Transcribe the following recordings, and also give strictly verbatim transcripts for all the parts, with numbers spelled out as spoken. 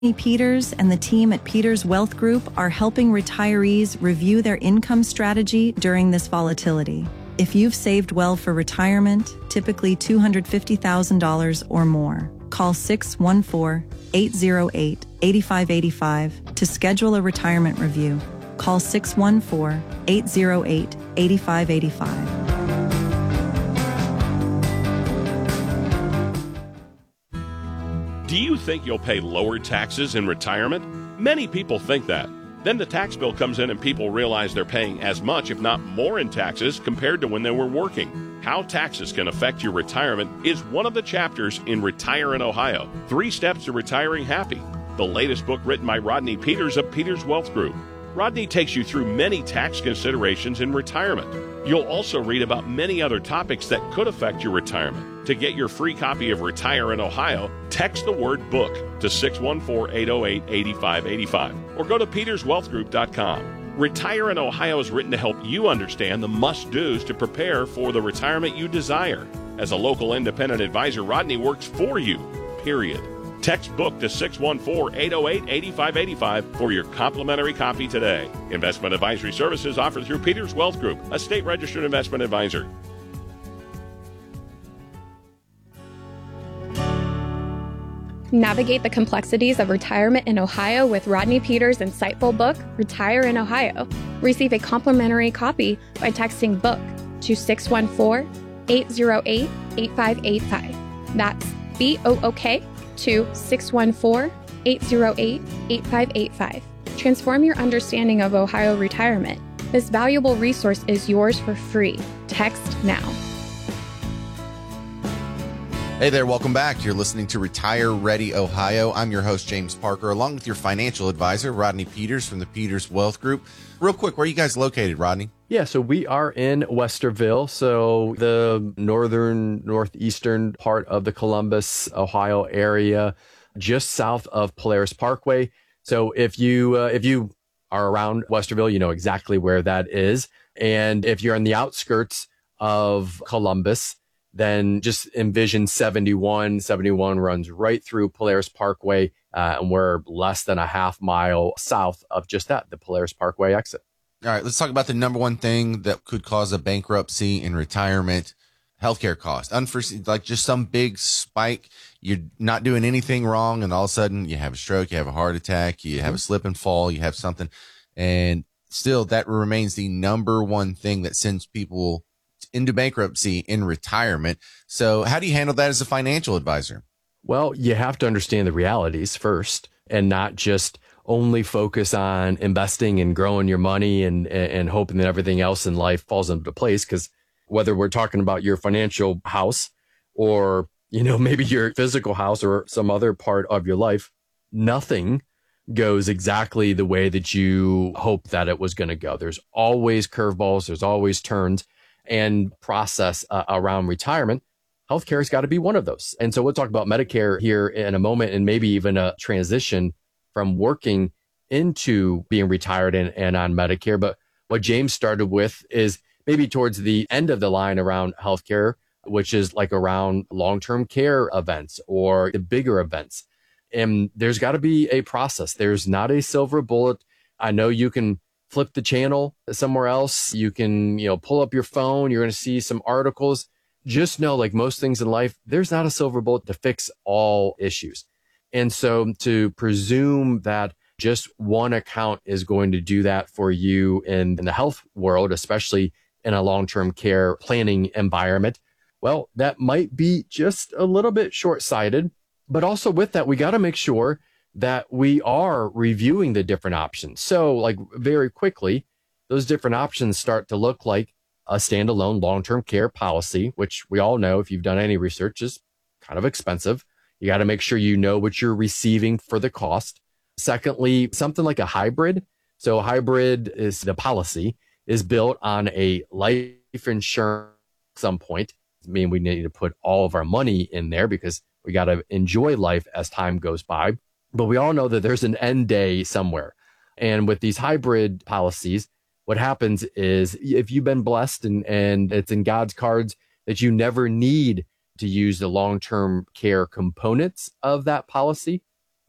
Peters and the team at Peters Wealth Group are helping retirees review their income strategy during this volatility. If you've saved well for retirement, typically two hundred fifty thousand dollars or more, call six one four, eight zero eight, eight five eight five to schedule a retirement review. Call six one four, eight zero eight, eight five eight five. Do you think you'll pay lower taxes in retirement? Many people think that. Then the tax bill comes in and people realize they're paying as much, if not more, in taxes compared to when they were working. How taxes can affect your retirement is one of the chapters in Retire in Ohio, Three Steps to Retiring Happy, the latest book written by Rodney Peters of Peters Wealth Group. Rodney takes you through many tax considerations in retirement. You'll also read about many other topics that could affect your retirement. To get your free copy of Retire in Ohio, text the word book to six one four, eight zero eight, eight five eight five or go to peters wealth group dot com. Retire in Ohio is written to help you understand the must-dos to prepare for the retirement you desire. As a local independent advisor, Rodney works for you, period. Text book to six one four, eight zero eight, eight five eight five for your complimentary copy today. Investment advisory services offered through Peters Wealth Group, a state-registered investment advisor. Navigate the complexities of retirement in Ohio with Rodney Peters' insightful book, Retire in Ohio. Receive a complimentary copy by texting book to six one four, eight zero eight, eight five eight five. That's B O O K to six one four, eight zero eight, eight five eight five. Transform your understanding of Ohio retirement. This valuable resource is yours for free. Text now. Hey there, welcome back. You're listening to Retire Ready Ohio. I'm your host, James Parker, along with your financial advisor, Rodney Peters from the Peters Wealth Group. Real quick, where are you guys located, Rodney? Yeah, so we are in Westerville, so the northern, northeastern part of the Columbus, Ohio area, just south of Polaris Parkway. So if you uh, if you are around Westerville, you know exactly where that is. And if you're on the outskirts of Columbus, then just envision seventy-one. seventy-one runs right through Polaris Parkway, uh, and we're less than a half mile south of just that, the Polaris Parkway exit. All right, let's talk about the number one thing that could cause a bankruptcy in retirement: healthcare costs. Unforeseen, like just some big spike. You're not doing anything wrong, and all of a sudden you have a stroke, you have a heart attack, you have a slip and fall, you have something, and still that remains the number one thing that sends people into bankruptcy in retirement. So how do you handle that as a financial advisor? Well, you have to understand the realities first and not just only focus on investing and growing your money and, and hoping that everything else in life falls into place. Because whether we're talking about your financial house or, you know, maybe your physical house or some other part of your life, nothing goes exactly the way that you hope that it was going to go. There's always curveballs. There's always turns. And process uh, around retirement, healthcare has got to be one of those. And so we'll talk about Medicare here in a moment, and maybe even a transition from working into being retired and, and on Medicare. But what James started with is maybe towards the end of the line around healthcare, which is like around long-term care events or the bigger events. And there's got to be a process. There's not a silver bullet. I know you can flip the channel somewhere else. You can, you know, pull up your phone. You're going to see some articles. Just know, like most things in life, there's not a silver bullet to fix all issues. And so to presume that just one account is going to do that for you in, in the health world, especially in a long-term care planning environment, well, that might be just a little bit short-sighted. But also with that, we got to make sure that we are reviewing the different options. So like very quickly, those different options start to look like a standalone long-term care policy, which we all know, if you've done any research, is kind of expensive. You got to make sure you know what you're receiving for the cost. Secondly, something like a hybrid. So a hybrid is the policy is built on a life insurance at some point. I mean, we need to put all of our money in there because we got to enjoy life as time goes by. But we all know that there's an end day somewhere. And with these hybrid policies, what happens is if you've been blessed and, and it's in God's cards that you never need to use the long-term care components of that policy, well,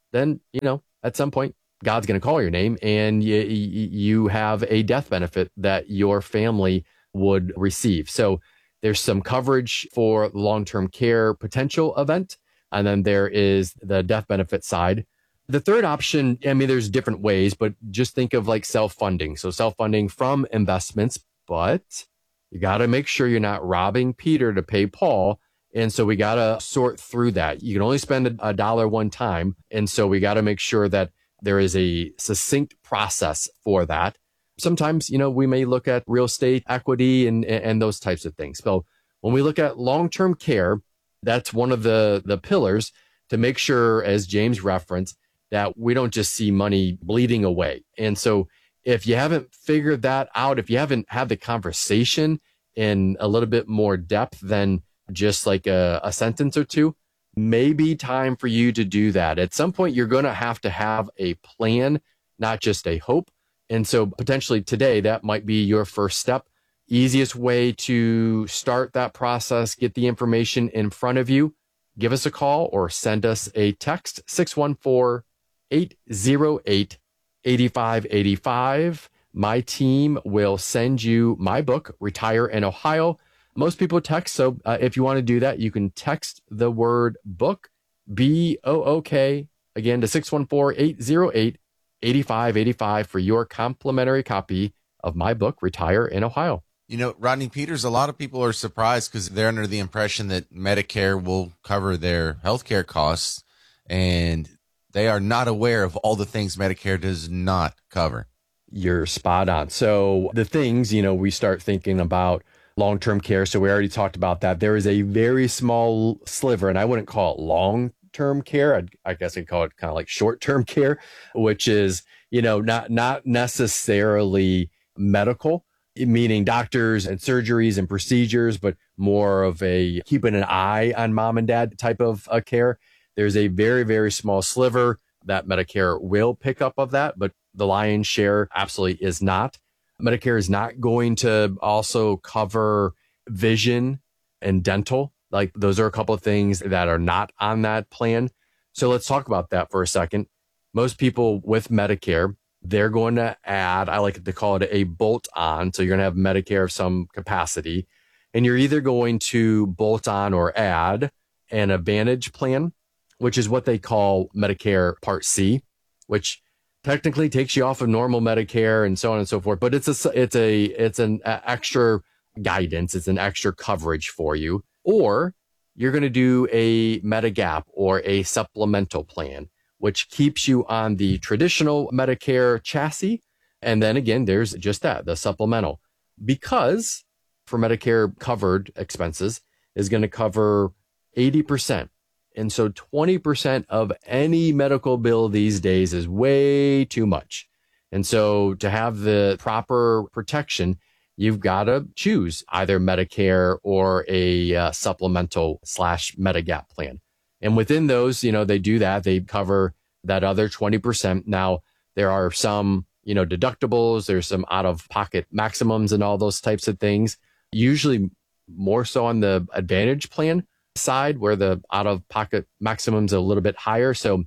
then, you know, at some point, God's going to call your name and you, you have a death benefit that your family would receive. So there's some coverage for long-term care potential event. And then there is the death benefit side. The third option, I mean, there's different ways, but just think of like self-funding. So self-funding from investments, but you got to make sure you're not robbing Peter to pay Paul. And so we got to sort through that. You can only spend a dollar one time. And so we got to make sure that there is a succinct process for that. Sometimes, you know, we may look at real estate equity and, and those types of things. So when we look at long-term care, that's one of the, the pillars to make sure, as James referenced, that we don't just see money bleeding away. And so if you haven't figured that out, if you haven't had the conversation in a little bit more depth than just like a, a sentence or two, maybe time for you to do that. At some point, you're going to have to have a plan, not just a hope. And so potentially today, that might be your first step. Easiest way to start that process, get the information in front of you, give us a call or send us a text, six one four, eight zero eight, eight five eight five. My team will send you my book, Retire in Ohio. Most people text. So uh, if you want to do that, you can text the word book, B O O K, again to six one four, eight zero eight, eight five eight five for your complimentary copy of my book, Retire in Ohio. You know, Rodney Peters, a lot of people are surprised because they're under the impression that Medicare will cover their healthcare costs, and they are not aware of all the things Medicare does not cover. You're spot on. So the things, you know, we start thinking about long-term care. So we already talked about that. There is a very small sliver, and I wouldn't call it long-term care. I'd, I guess I'd call it kind of like short-term care, which is, you know, not, not necessarily medical, meaning doctors and surgeries and procedures, but more of a keeping an eye on mom and dad type of uh, care. There's a very, very small sliver that Medicare will pick up of that, but the lion's share absolutely is not. Medicare is not going to also cover vision and dental. Like those are a couple of things that are not on that plan. So let's talk about that for a second. Most people with Medicare, they're going to add, I like to call it a bolt on. So you're going to have Medicare of some capacity, and you're either going to bolt on or add an Advantage plan, which is what they call Medicare Part C, which technically takes you off of normal Medicare and so on and so forth. But it's a, it's a, it's an extra guidance. It's an extra coverage for you. Or you're going to do a Medigap or a supplemental plan, which keeps you on the traditional Medicare chassis. And then again, there's just that, the supplemental, because for Medicare covered expenses is going to cover eighty percent. And so twenty percent of any medical bill these days is way too much. And so to have the proper protection, you've got to choose either Medicare or a uh, supplemental slash Medigap plan. And within those, you know, they do that. They cover that other twenty percent. Now, there are some, you know, deductibles. There's some out-of-pocket maximums and all those types of things. Usually more so on the Advantage plan side, where the out-of-pocket maximums are a little bit higher. So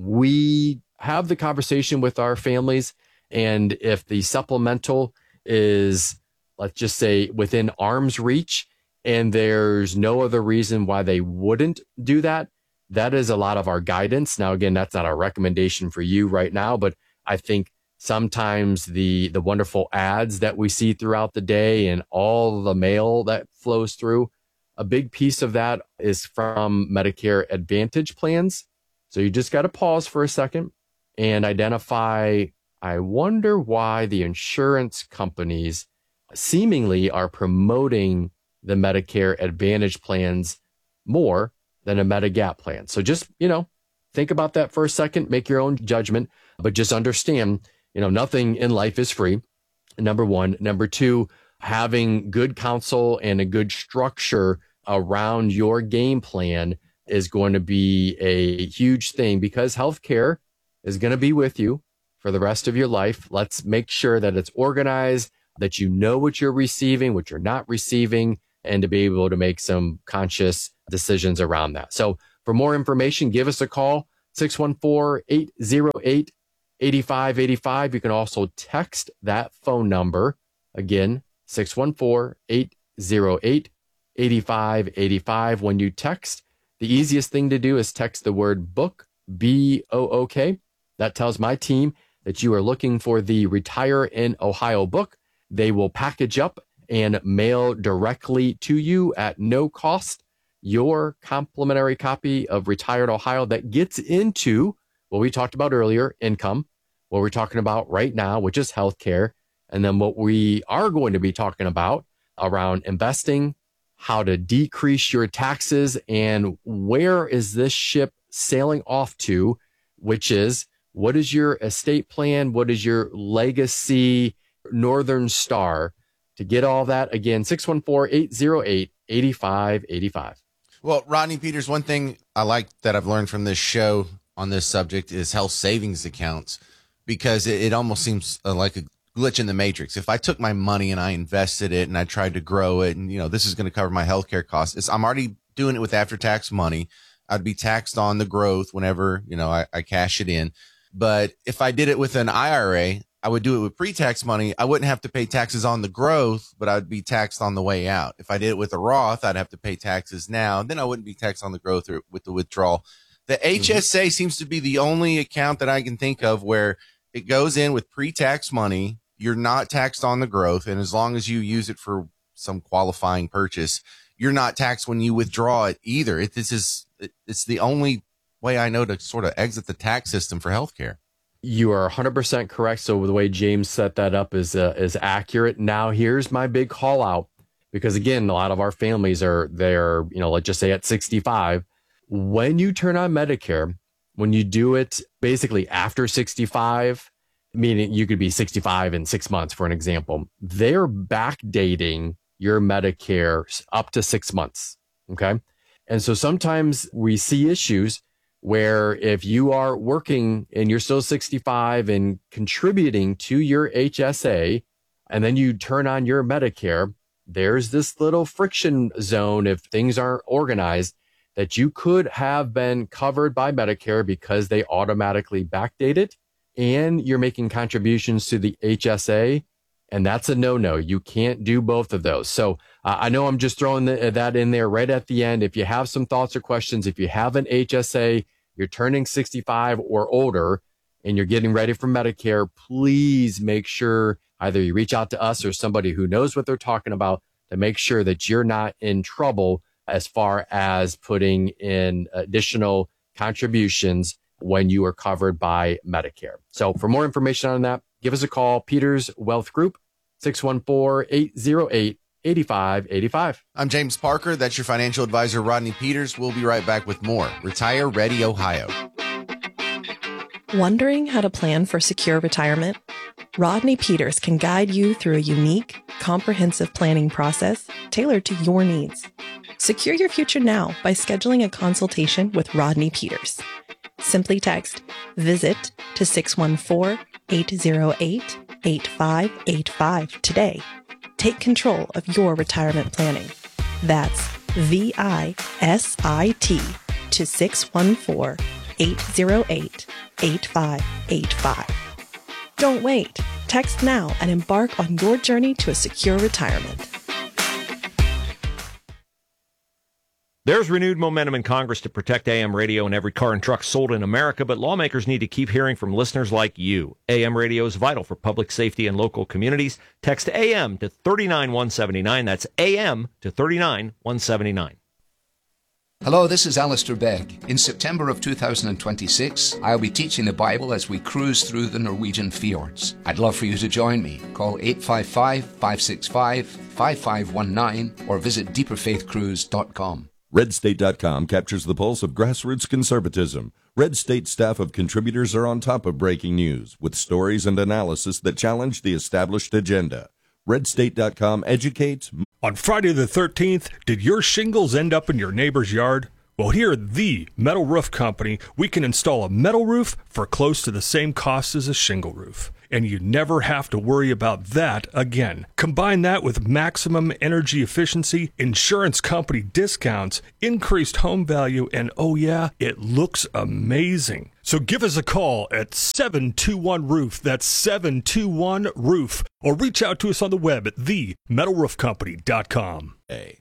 we have the conversation with our families. And if the supplemental is, let's just say, within arm's reach, and there's no other reason why they wouldn't do that, that is a lot of our guidance. Now, again, that's not a recommendation for you right now, but I think sometimes the the wonderful ads that we see throughout the day and all the mail that flows through, a big piece of that is from Medicare Advantage plans. So you just got to pause for a second and identify, I wonder why the insurance companies seemingly are promoting the Medicare Advantage plans more than a Medigap plan. So just, you know, think about that for a second, make your own judgment, but just understand, you know, nothing in life is free. Number one. Number two, having good counsel and a good structure around your game plan is going to be a huge thing, because healthcare is going to be with you for the rest of your life. Let's make sure that it's organized, that you know what you're receiving, what you're not receiving, and to be able to make some conscious decisions around that. So for more information, give us a call, six one four, eight zero eight, eight five eight five. You can also text that phone number. Again, six one four, eight zero eight, eight five eight five. When you text, the easiest thing to do is text the word book, B O O K. That tells my team that you are looking for the Retire in Ohio book. They will package up and mail directly to you at no cost your complimentary copy of Retire in Ohio that gets into what we talked about earlier, income, what we're talking about right now, which is healthcare, and then what we are going to be talking about around investing, how to decrease your taxes, and where is this ship sailing off to, which is what is your estate plan? What is your legacy Northern Star? To get all that, again, six one four, eight zero eight, eight five eight five. Well, Rodney Peters, one thing I like that I've learned from this show on this subject is health savings accounts, because it, it almost seems uh, like a glitch in the matrix. If I took my money and I invested it and I tried to grow it and, you know, this is going to cover my healthcare costs, it's, I'm already doing it with after-tax money. I'd be taxed on the growth whenever, you know, I, I cash it in. But if I did it with an I R A, I would do it with pre-tax money. I wouldn't have to pay taxes on the growth, but I'd be taxed on the way out. If I did it with a Roth, I'd have to pay taxes now. Then I wouldn't be taxed on the growth or with the withdrawal. The H S A mm-hmm. seems to be the only account that I can think of where it goes in with pre-tax money. You're not taxed on the growth. And as long as you use it for some qualifying purchase, you're not taxed when you withdraw it either. It, this is, it, it's the only way I know to sort of exit the tax system for healthcare. You are one hundred percent correct. So the way James set that up is uh, is accurate. Now, here's my big call out, because again, a lot of our families are there, you know, let's just say at sixty-five. When you turn on Medicare, when you do it basically after sixty-five, meaning you could be sixty-five in six months, for an example, they're backdating your Medicare up to six months. Okay. And so sometimes we see issues where if you are working and you're still sixty-five and contributing to your H S A, and then you turn on your Medicare, there's this little friction zone if things aren't organized that you could have been covered by Medicare because they automatically backdate it, and you're making contributions to the H S A, and that's a no-no. You can't do both of those. So uh, I know I'm just throwing the, that in there right at the end. If you have some thoughts or questions, if you have an H S A, you're turning sixty-five or older, and you're getting ready for Medicare, please make sure either you reach out to us or somebody who knows what they're talking about to make sure that you're not in trouble as far as putting in additional contributions when you are covered by Medicare. So for more information on that, give us a call, Peters Wealth Group, six one four, eight zero eight, eight five eight five. I'm James Parker. That's your financial advisor, Rodney Peters. We'll be right back with more Retire Ready Ohio. Wondering how to plan for secure retirement? Rodney Peters can guide you through a unique, comprehensive planning process tailored to your needs. Secure your future now by scheduling a consultation with Rodney Peters. Simply text VISIT to six one four, eight zero eight, eight five eight five today. Take control of your retirement planning. That's V I S I T to six one four, eight zero eight, eight five eight five. Don't wait. Text now and embark on your journey to a secure retirement. There's renewed momentum in Congress to protect A M radio in every car and truck sold in America, but lawmakers need to keep hearing from listeners like you. A M radio is vital for public safety and local communities. Text A M to three nine one seven nine. That's A M to three nine one seven nine. Hello, this is Alistair Begg. In September of two thousand twenty-six, I'll be teaching the Bible as we cruise through the Norwegian fjords. I'd love for you to join me. Call eight five five, five six five, five five one nine or visit deeper faith cruise dot com. red state dot com captures the pulse of grassroots conservatism. Red State staff of contributors are on top of breaking news with stories and analysis that challenge the established agenda. red state dot com educates. On Friday the thirteenth, did your shingles end up in your neighbor's yard? Well, here at the Metal Roof Company, we can install a metal roof for close to the same cost as a shingle roof. and you never have to worry about that again. Combine that with maximum energy efficiency, insurance company discounts, increased home value, and oh yeah, it looks amazing. So give us a call at seven two one roof. That's seven two one roof. Or reach out to us on the web at the metal roof company dot com. Hey.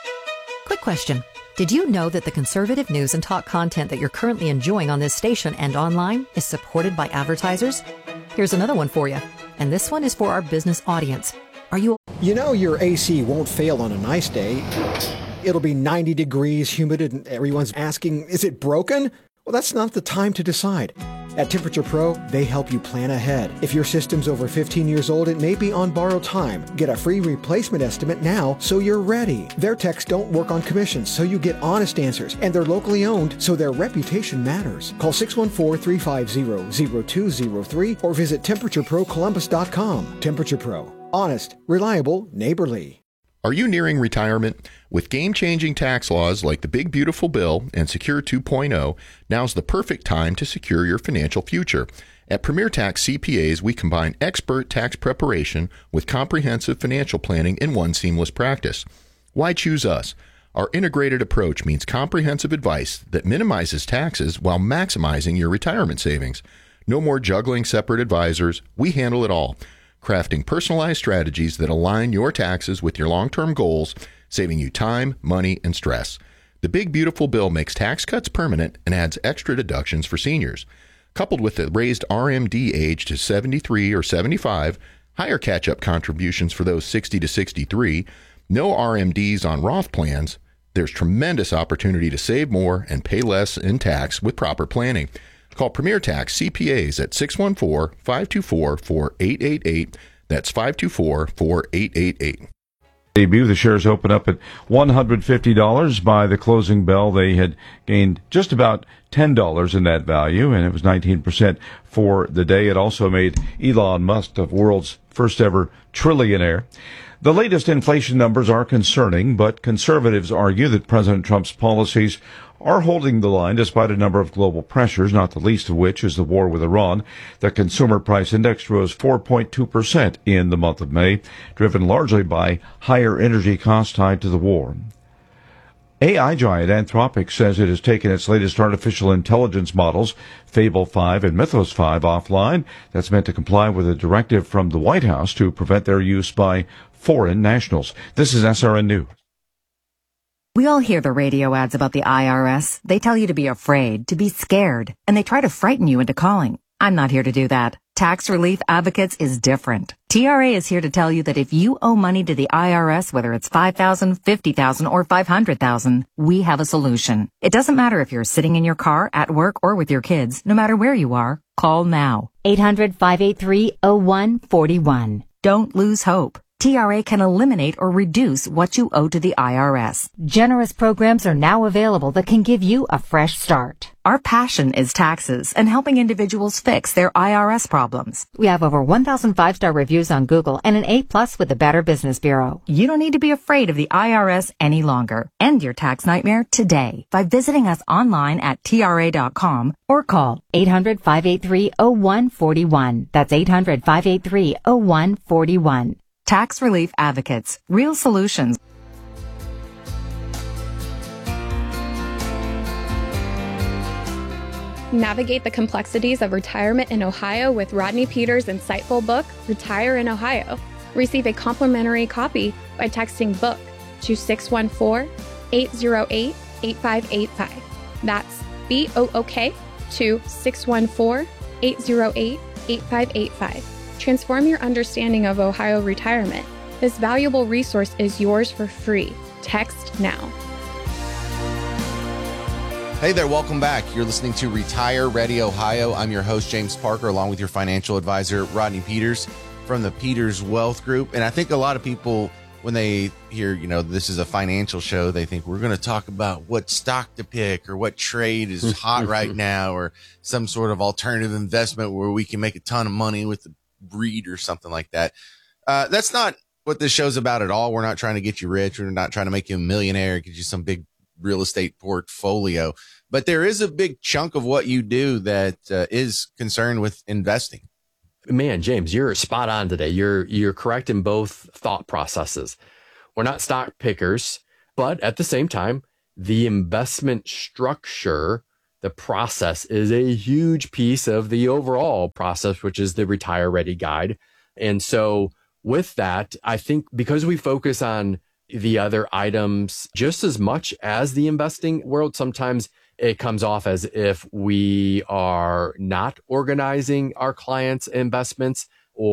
Quick question. Did you know that the conservative news and talk content that you're currently enjoying on this station and online is supported by advertisers? Here's another one for you. And this one is for our business audience. Are you... You know your A C won't fail on a nice day. It'll be ninety degrees, humid, and everyone's asking, is it broken? Well, that's not the time to decide. At Temperature Pro, they help you plan ahead. If your system's over fifteen years old, it may be on borrowed time. Get a free replacement estimate now so you're ready. Their techs don't work on commissions, so you get honest answers. And they're locally owned, so their reputation matters. Call six one four, three five zero, zero two zero three or visit temperature pro columbus dot com. Temperature Pro. Honest, reliable, neighborly. Are you nearing retirement? With game-changing tax laws like the Big Beautiful Bill and Secure two point oh, now's the perfect time to secure your financial future. At Premier Tax C P As, we combine expert tax preparation with comprehensive financial planning in one seamless practice. Why choose us? Our integrated approach means comprehensive advice that minimizes taxes while maximizing your retirement savings. No more juggling separate advisors. We handle it all, crafting personalized strategies that align your taxes with your long-term goals, saving you time, money, and stress. The Big Beautiful Bill makes tax cuts permanent and adds extra deductions for seniors. Coupled with the raised R M D age to seventy-three or seventy-five, higher catch-up contributions for those sixty to sixty-three, no R M Ds on Roth plans, there's tremendous opportunity to save more and pay less in tax with proper planning. Call Premier Tax C P As at six one four, five two four, four eight eight eight. That's five two four, four eight eight eight. Debut. The shares open up at one hundred fifty dollars. By the closing bell, they had gained just about ten dollars in that value, and it was nineteen percent for the day. It also made Elon Musk the world's first ever trillionaire. The latest inflation numbers are concerning, but conservatives argue that President Trump's policies are holding the line despite a number of global pressures, not the least of which is the war with Iran. The consumer price index rose four point two percent in the month of May, driven largely by higher energy costs tied to the war. A I giant Anthropic says it has taken its latest artificial intelligence models, Fable five and Mythos five, offline. That's meant to comply with a directive from the White House to prevent their use by foreign nationals. This is S R N News. We all hear the radio ads about the I R S. They tell you to be afraid, to be scared, and they try to frighten you into calling. I'm not here to do that. Tax Relief Advocates is different. T R A is here to tell you that if you owe money to the I R S, whether it's five thousand dollars, fifty thousand dollars, or five hundred thousand dollars, we have a solution. It doesn't matter if you're sitting in your car, at work, or with your kids. No matter where you are, call now. eight hundred, five eight three, oh one four one. Don't lose hope. T R A can eliminate or reduce what you owe to the I R S. Generous programs are now available that can give you a fresh start. Our passion is taxes and helping individuals fix their I R S problems. We have over one thousand five-star reviews on Google and an A plus with the Better Business Bureau. You don't need to be afraid of the I R S any longer. End your tax nightmare today by visiting us online at T R A dot com or call eight hundred, five eight three, oh one four one. That's eight hundred, five eight three, oh one four one. Tax Relief Advocates. Real solutions. Navigate the complexities of retirement in Ohio with Rodney Peters' insightful book, Retire in Ohio. Receive a complimentary copy by texting BOOK to six one four, eight oh eight, eight five eight five. That's B O O K to six one four, eight oh eight, eight five eight five. Transform your understanding of Ohio retirement. This valuable resource is yours for free. Text now. Hey there, welcome back. You're listening to Retire Ready Ohio. I'm your host, James Parker, along with your financial advisor, Rodney Peters from the Peters Wealth Group. And I think a lot of people, when they hear, you know, this is a financial show, they think we're going to talk about what stock to pick or what trade is hot right now or some sort of alternative investment where we can make a ton of money with the breed or something like that. Uh, that's not what this show's about at all. We're not trying to get you rich. We're not trying to make you a millionaire, get you some big real estate portfolio. But there is a big chunk of what you do that uh, is concerned with investing. Man, James, you're spot on today. You're you're correct in both thought processes. We're not stock pickers, but at the same time, the investment structure, the process is a huge piece of the overall process, which is the Retire Ready Guide. And so with that, I think because we focus on the other items just as much as the investing world, sometimes it comes off as if we are not organizing our clients' investments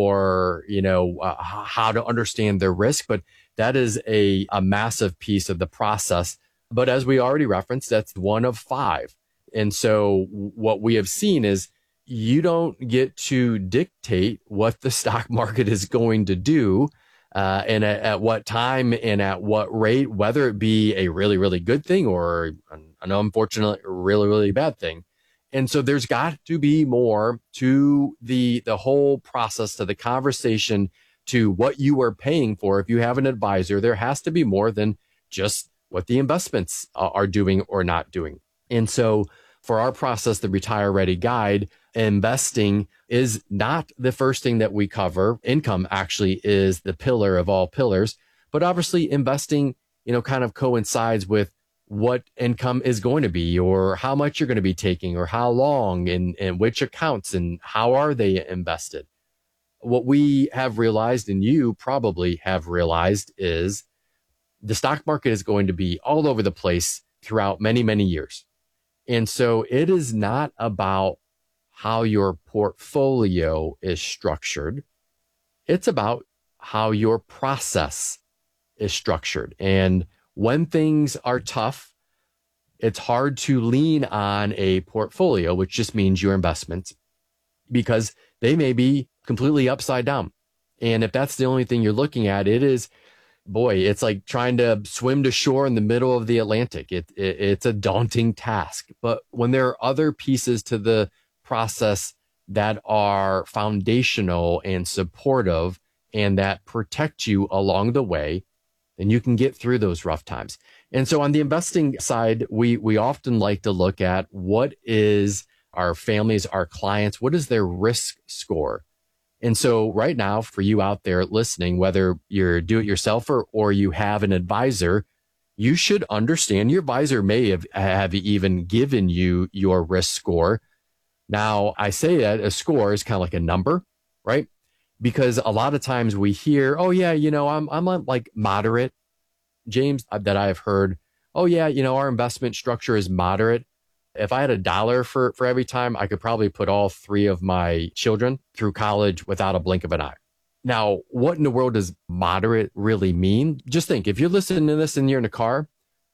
or, you know, uh, how to understand their risk. But that is a, a massive piece of the process. But as we already referenced, that's one of five. And so what we have seen is you don't get to dictate what the stock market is going to do uh, and at, at what time and at what rate, whether it be a really, really good thing or an unfortunate, really, really bad thing. And so there's got to be more to the the whole process, to the conversation, to what you are paying for. If you have an advisor, there has to be more than just what the investments are doing or not doing. And so for our process, the Retire Ready Guide, investing is not the first thing that we cover. Income actually is the pillar of all pillars, but obviously investing, you know, kind of coincides with what income is going to be or how much you're going to be taking or how long and, and which accounts and how are they invested. What we have realized, and you probably have realized, is the stock market is going to be all over the place throughout many, many years. And so it is not about how your portfolio is structured. It's about how your process is structured. And when things are tough, it's hard to lean on a portfolio, which just means your investments, because they may be completely upside down. And if that's the only thing you're looking at, it is, boy, it's like trying to swim to shore in the middle of the Atlantic. It, it, it's a daunting task. But when there are other pieces to the process that are foundational and supportive and that protect you along the way, then you can get through those rough times. And so on the investing side, we we often like to look at what is our families, our clients, what is their risk score? And so right now, for you out there listening, whether you're do-it-yourselfer or you have an advisor, you should understand your advisor may have, have even given you your risk score. Now, I say that a score is kind of like a number, right? Because a lot of times we hear, oh, yeah, you know, I'm I'm like moderate, James, that I've heard, oh, yeah, you know, our investment structure is moderate. If I had a dollar for, for every time, I could probably put all three of my children through college without a blink of an eye. Now, what in the world does moderate really mean? Just think, if you're listening to this and you're in a car,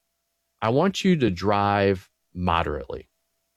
I want you to drive moderately.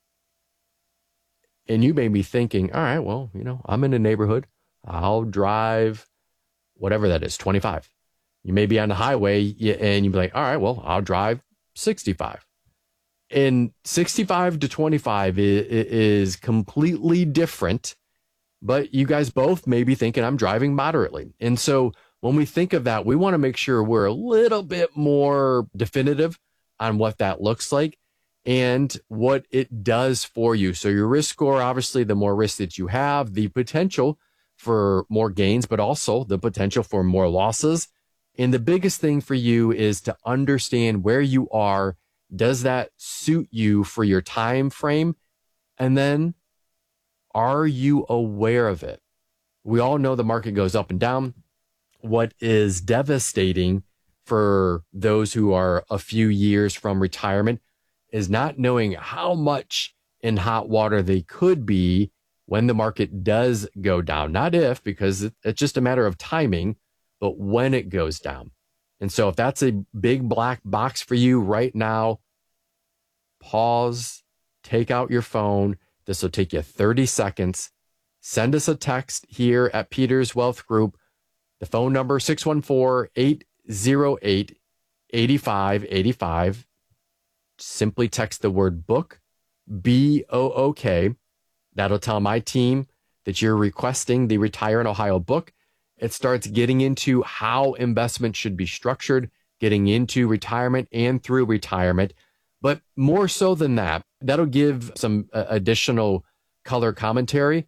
And you may be thinking, all right, well, you know, I'm in a neighborhood. I'll drive whatever that is, twenty-five. You may be on the highway and you'd be like, all right, well, I'll drive sixty-five. And sixty-five to twenty-five is, is completely different, but you guys both may be thinking I'm driving moderately. And so when we think of that, we want to make sure we're a little bit more definitive on what that looks like and what it does for you. So your risk score, obviously, the more risk that you have, the potential for more gains, but also the potential for more losses. And the biggest thing for you is to understand where you are. Does that suit you for your time frame? And then are you aware of it? We all know the market goes up and down. What is devastating for those who are a few years from retirement is not knowing how much in hot water they could be when the market does go down. Not if, because it's just a matter of timing, but when it goes down. And so if that's a big black box for you right now, pause, take out your phone. This will take you thirty seconds. Send us a text here at Peters Wealth Group. The phone number, six one four, eight zero eight, eight five eight five. Simply text the word book, B O O K. That'll tell my team that you're requesting the Retire in Ohio book. It starts getting into how investment should be structured, getting into retirement and through retirement. But more so than that, that'll give some uh, additional color commentary.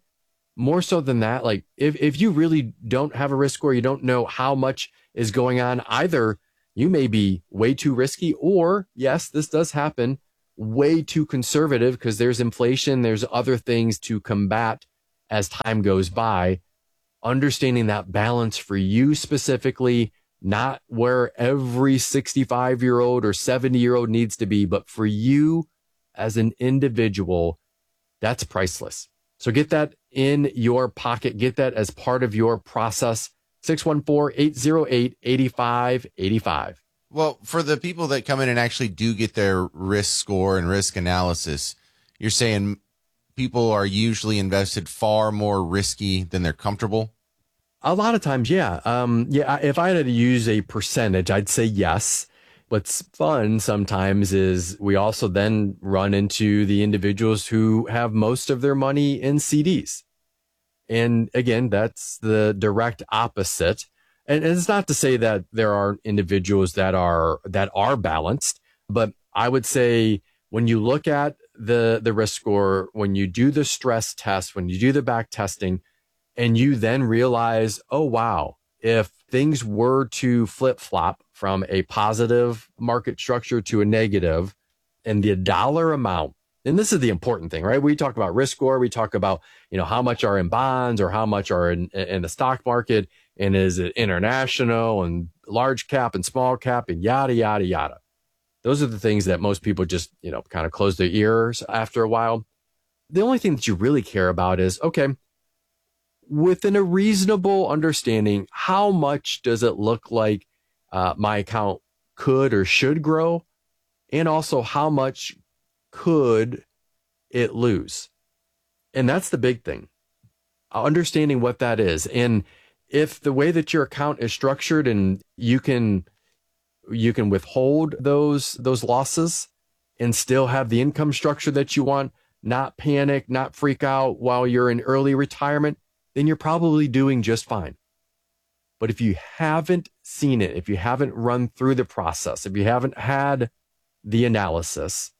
more so than that, like if, if you really don't have a risk score, you don't know how much is going on, either you may be way too risky, or yes, this does happen, way too conservative because there's inflation, there's other things to combat as time goes by. Understanding that balance for you specifically, not where every sixty-five year old or seventy year old needs to be, but for you as an individual, that's priceless. So get that in your pocket, get that as part of your process. six one four, eight zero eight, eight five eight five. Well, for the people that come in and actually do get their risk score and risk analysis, you're saying people are usually invested far more risky than they're comfortable? A lot of times, yeah. Um, yeah. If I had to use a percentage, I'd say yes. What's fun sometimes is we also then run into the individuals who have most of their money in C Ds. And again, that's the direct opposite. And it's not to say that there are individuals that are that are balanced, but I would say when you look at the the risk score, when you do the stress test, when you do the back testing, and you then realize, oh, wow, if things were to flip flop from a positive market structure to a negative, and the dollar amount, and this is the important thing, right? We talk about risk score. We talk about, you know, how much are in bonds or how much are in, in the stock market, and is it international and large cap and small cap and yada, yada, yada. Those are the things that most people just, you know, kind of close their ears after a while. The only thing that you really care about is, okay, within a reasonable understanding, how much does it look like uh, my account could or should grow? And also, how much could it lose? And that's the big thing, understanding what that is. And if the way that your account is structured and you can you can withhold those those losses and still have the income structure that you want, not panic, not freak out while you're in early retirement, then you're probably doing just fine. But if you haven't seen it, if you haven't run through the process, if you haven't had the analysis,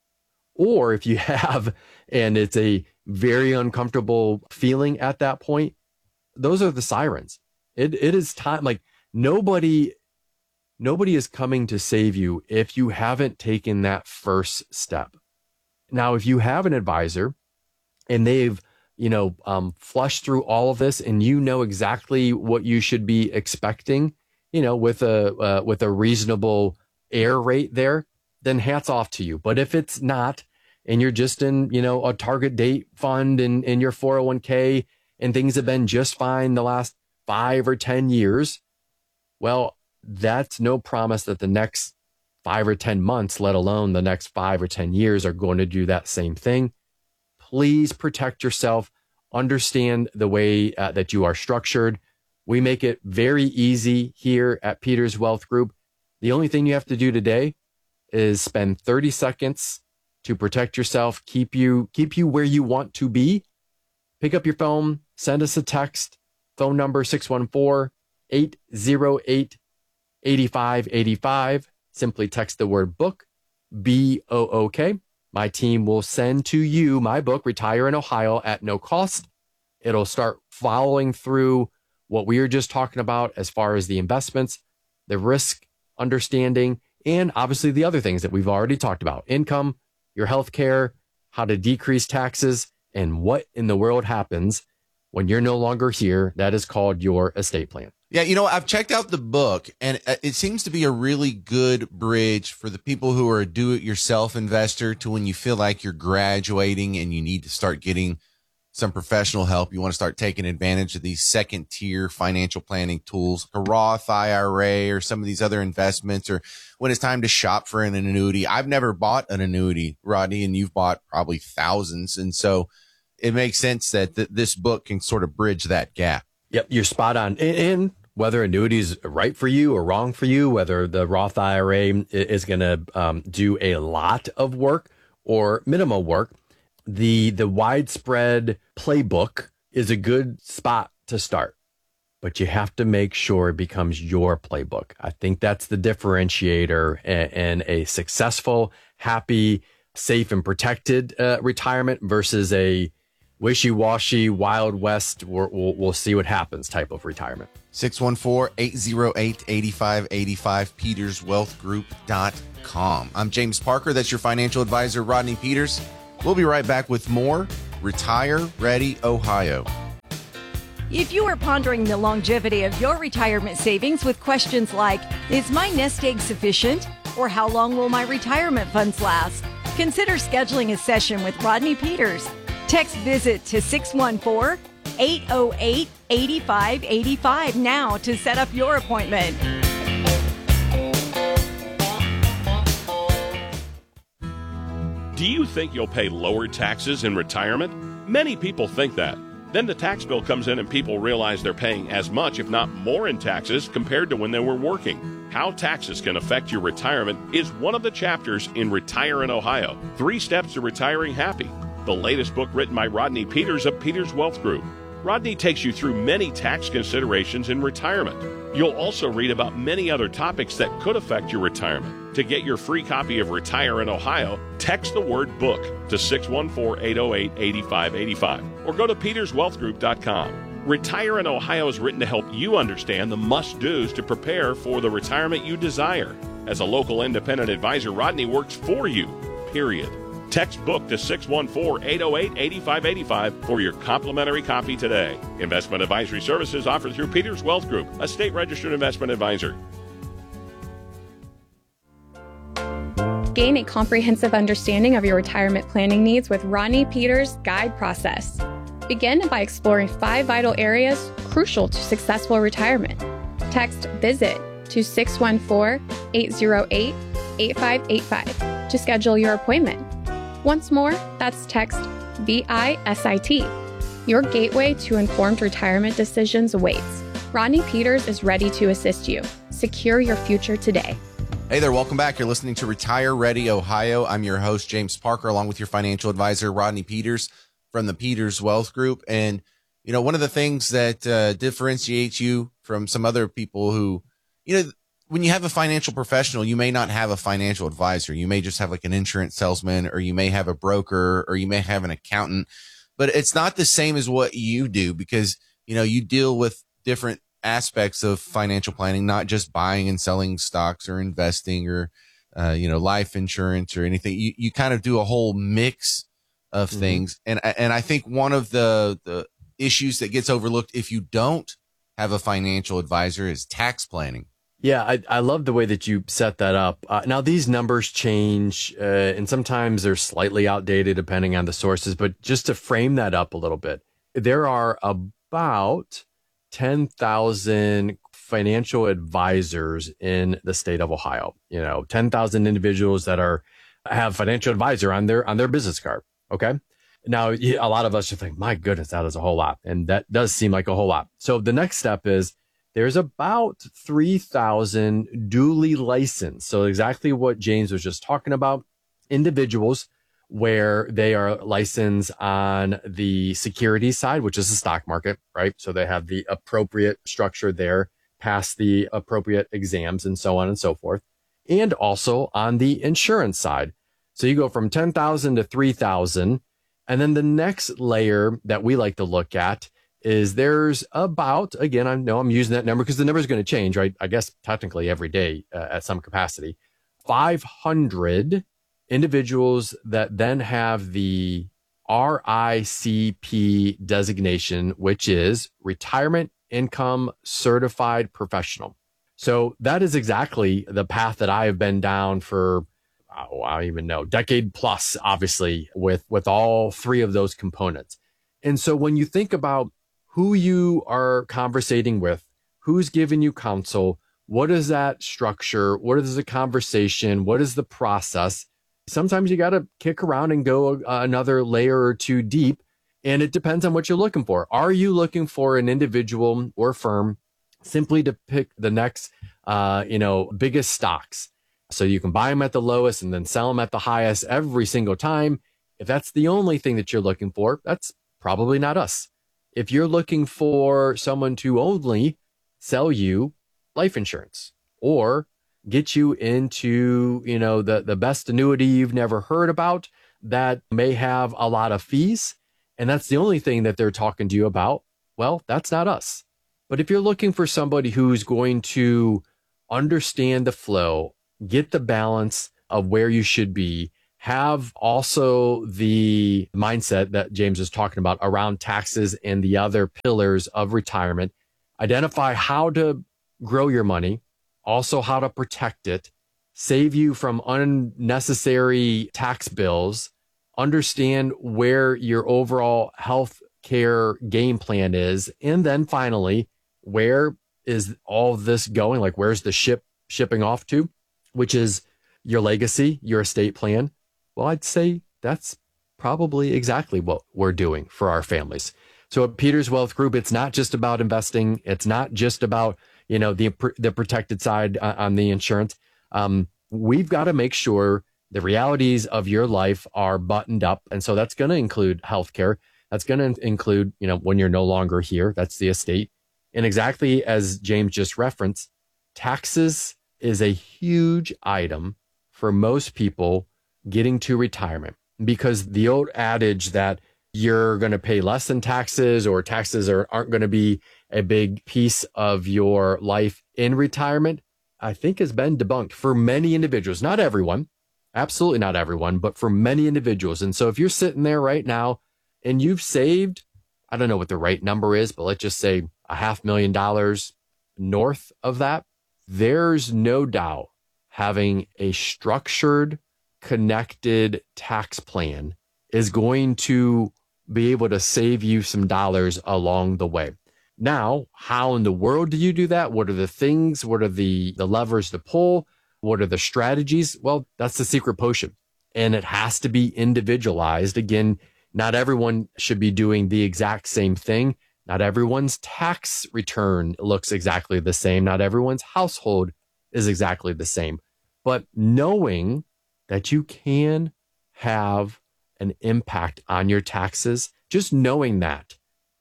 or if you have and it's a very uncomfortable feeling at that point, those are the sirens. It it is time. Like nobody, nobody is coming to save you if you haven't taken that first step. Now, if you have an advisor and they've, you know, um, flushed through all of this and you know exactly what you should be expecting, you know, with a uh, with a reasonable error rate there, then hats off to you. But if it's not, and you're just in, you know, a target date fund in, in your four oh one k, and things have been just fine the last five or ten years, well, that's no promise that the next five or ten months, let alone the next five or ten years, are going to do that same thing. Please protect yourself. Understand the way uh, that you are structured. We make it very easy here at Peters Wealth Group. The only thing you have to do today is spend thirty seconds to protect yourself, keep you keep you where you want to be. Pick up your phone, send us a text, phone number six one four, eight zero eight, eight five eight five. Simply text the word book, B O O K. My team will send to you my book, Retire in Ohio, at no cost. It'll start following through what we were just talking about as far as the investments, the risk understanding, and obviously the other things that we've already talked about: income, your health care, how to decrease taxes, and what in the world happens when you're no longer here. That is called your estate plan. Yeah, you know, I've checked out the book, and it seems to be a really good bridge for the people who are a do-it-yourself investor to when you feel like you're graduating and you need to start getting some professional help. You want to start taking advantage of these second-tier financial planning tools, like a Roth I R A or some of these other investments, or when it's time to shop for an annuity. I've never bought an annuity, Rodney, and you've bought probably thousands. And so it makes sense that th- this book can sort of bridge that gap. Yep, you're spot on. And, and whether annuity is right for you or wrong for you, whether the Roth I R A is going to um, do a lot of work or minimal work, the the widespread playbook is a good spot to start. But you have to make sure it becomes your playbook. I think that's the differentiator in a successful, happy, safe, and protected uh, retirement versus a wishy-washy, Wild West, we'll, we'll, we'll see what happens type of retirement. six one four, eight oh eight, eight five eight five, peters wealth group dot com. I'm James Parker. That's your financial advisor, Rodney Peters. We'll be right back with more Retire Ready Ohio. If you are pondering the longevity of your retirement savings with questions like, is my nest egg sufficient? Or how long will my retirement funds last? Consider scheduling a session with Rodney Peters. Text VISIT to six one four, eight oh eight, eight five eight five now to set up your appointment. Do you think you'll pay lower taxes in retirement? Many people think that. Then the tax bill comes in and people realize they're paying as much, if not more, in taxes compared to when they were working. How taxes can affect your retirement is one of the chapters in Retire in Ohio, Three Steps to Retiring Happy, the latest book written by Rodney Peters of Peters Wealth Group. Rodney takes you through many tax considerations in retirement. You'll also read about many other topics that could affect your retirement. To get your free copy of Retire in Ohio, text the word BOOK to six one four, eight oh eight, eight five eight five or go to peters wealth group dot com. Retire in Ohio is written to help you understand the must-dos to prepare for the retirement you desire. As a local independent advisor, Rodney works for you, period. Text BOOK to six one four, eight oh eight, eight five eight five for your complimentary copy today. Investment advisory services offered through Peters Wealth Group, a state-registered investment advisor. Gain a comprehensive understanding of your retirement planning needs with Rodney Peters' guide process. Begin by exploring five vital areas crucial to successful retirement. Text VISIT to six one four, eight oh eight, eight five eight five to schedule your appointment. Once more, that's text V I S I T. Your gateway to informed retirement decisions awaits. Rodney Peters is ready to assist you. Secure your future today. Hey there, welcome back. You're listening to Retire Ready Ohio. I'm your host, James Parker, along with your financial advisor, Rodney Peters from the Peters Wealth Group. And, you know, one of the things that uh, differentiates you from some other people who, you know, when you have a financial professional, you may not have a financial advisor. You may just have like an insurance salesman, or you may have a broker, or you may have an accountant, but it's not the same as what you do, because, you know, you deal with different aspects of financial planning, not just buying and selling stocks or investing or, uh, you know, life insurance or anything. You, you kind of do a whole mix of mm-hmm. things. And, and I think one of the, the issues that gets overlooked if you don't have a financial advisor is tax planning. Yeah, I, I love the way that you set that up. Uh, now, these numbers change, uh, and sometimes they're slightly outdated depending on the sources. But just to frame that up a little bit, there are about ten thousand financial advisors in the state of Ohio. You know, ten thousand individuals that are have financial advisor on their on their business card. Okay. Now, a lot of us just think, my goodness, that is a whole lot, and that does seem like a whole lot. So the next step is, there's about three thousand duly licensed. So exactly what James was just talking about, individuals where they are licensed on the security side, which is the stock market, right? So they have the appropriate structure there, pass the appropriate exams and so on and so forth. And also on the insurance side. So you go from ten thousand to three thousand. And then the next layer that we like to look at is there's about, again, I know I'm using that number because the number is going to change, right? I guess technically every day uh, at some capacity, five hundred individuals that then have the R I C P designation, which is Retirement Income Certified Professional. So that is exactly the path that I have been down for, oh, I don't even know, decade plus, obviously, with, with all three of those components. And so when you think about who you are conversating with, who's giving you counsel, what is that structure? What is the conversation? What is the process? Sometimes you got to kick around and go another layer or two deep, and it depends on what you're looking for. Are you looking for an individual or firm simply to pick the next, uh, you know, biggest stocks, so you can buy them at the lowest and then sell them at the highest every single time? If that's the only thing that you're looking for, that's probably not us. If you're looking for someone to only sell you life insurance or get you into, you know, the, the best annuity you've never heard about that may have a lot of fees and that's the only thing that they're talking to you about, well, that's not us. But if you're looking for somebody who's going to understand the flow, get the balance of where you should be, have also the mindset that James is talking about around taxes and the other pillars of retirement, identify how to grow your money, also how to protect it, save you from unnecessary tax bills, understand where your overall health care game plan is, and then finally, where is all this going? Like, where's the ship shipping off to, which is your legacy, your estate plan? Well, I'd say that's probably exactly what we're doing for our families. So at Peters Wealth Group, it's not just about investing. It's not just about, you know, the, the protected side on the insurance. Um, we've got to make sure the realities of your life are buttoned up. And so that's going to include healthcare. That's going to include, you know, when you're no longer here, that's the estate. And exactly as James just referenced, taxes is a huge item for most people getting to retirement, because the old adage that you're going to pay less than taxes, or taxes are, aren't going to be a big piece of your life in retirement, I think has been debunked for many individuals. Not everyone, absolutely not everyone, but for many individuals. And so if you're sitting there right now and you've saved, I don't know what the right number is, but let's just say a half million dollars north of that, there's no doubt having a structured, connected tax plan is going to be able to save you some dollars along the way. Now, how in the world do you do that? What are the things? What are the, the levers to pull? What are the strategies? Well, that's the secret potion. And it has to be individualized. Again, not everyone should be doing the exact same thing. Not everyone's tax return looks exactly the same. Not everyone's household is exactly the same. But knowing that you can have an impact on your taxes, just knowing that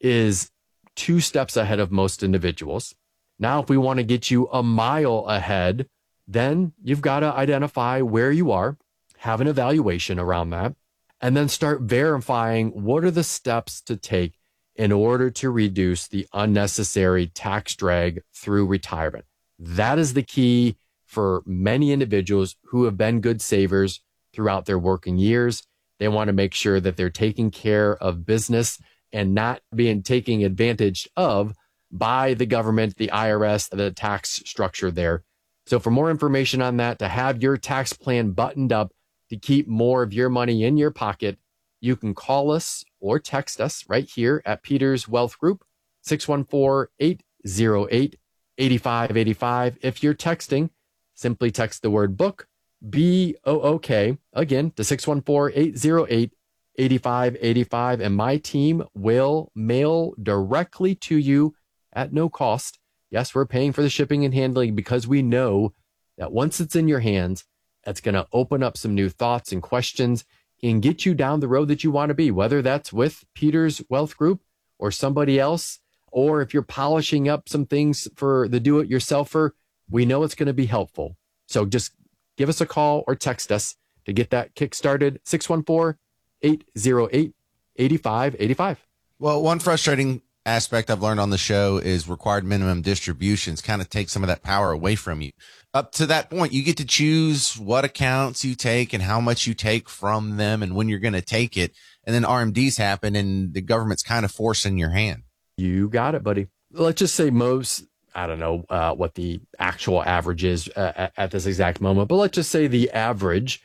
is two steps ahead of most individuals. Now, if we want to get you a mile ahead, then you've got to identify where you are, have an evaluation around that, and then start verifying what are the steps to take in order to reduce the unnecessary tax drag through retirement. That is the key for many individuals who have been good savers throughout their working years. They want to make sure that they're taking care of business and not being taken advantage of by the government, the I R S, the tax structure there. So for more information on that, to have your tax plan buttoned up, to keep more of your money in your pocket, you can call us or text us right here at Peters Wealth Group, six one four, eight zero eight, eight five eight five. If you're texting, simply text the word book, B O O K, again, to six one four, eight zero eight, eight five eight five, and my team will mail directly to you at no cost. Yes, we're paying for the shipping and handling because we know that once it's in your hands, it's going to open up some new thoughts and questions and get you down the road that you want to be, whether that's with Peters Wealth Group or somebody else, or if you're polishing up some things for the do-it-yourselfer, we know it's going to be helpful. So just give us a call or text us to get that kick started, six one four, eight zero eight, eight five eight five. Well, one frustrating aspect I've learned on the show is required minimum distributions kind of take some of that power away from you. Up to that point, you get to choose what accounts you take and how much you take from them and when you're going to take it. And then R M Ds happen and the government's kind of forcing your hand. You got it, buddy. Let's just say most, I don't know uh, what the actual average is uh, at, at this exact moment, but let's just say the average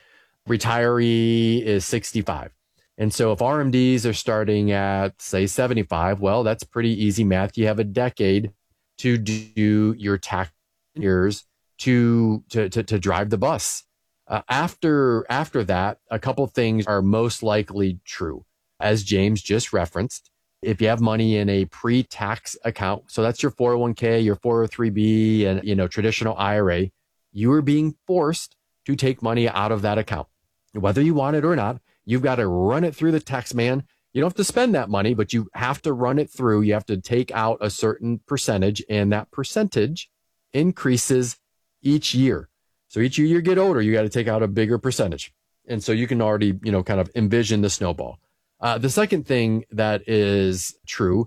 retiree is sixty-five. And so if R M Ds are starting at, say, seventy-five, well, that's pretty easy math. You have a decade to do your tax years to, to, to, to drive the bus. Uh, after, after that, a couple things are most likely true. As James just referenced, if you have money in a pre-tax account, so that's your four oh one k, your four oh three b, and, you know, traditional I R A, you are being forced to take money out of that account. Whether you want it or not, you've got to run it through the tax man. You don't have to spend that money, but you have to run it through. You have to take out a certain percentage, and that percentage increases each year. So each year you get older, you got to take out a bigger percentage. And so you can already, you know, kind of envision the snowball. Uh, the second thing that is true